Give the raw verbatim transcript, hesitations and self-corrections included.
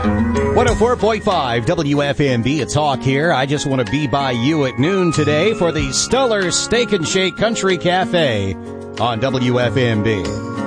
one oh four point five W F M B, it's Hawk here. I just want to be by you at noon today for the Stuller Steak and Shake Country Cafe on W F M B.